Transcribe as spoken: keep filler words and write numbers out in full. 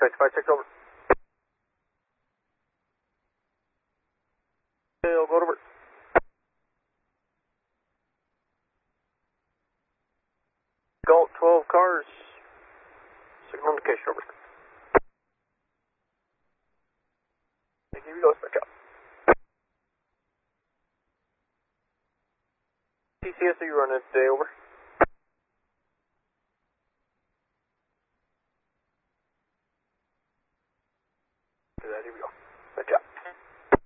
Dispatch five six, over. Okay, I'll go over. Galt twelve cars. Signal indication, over. Thank you, go, dispatch out. T C S, are you running today, over?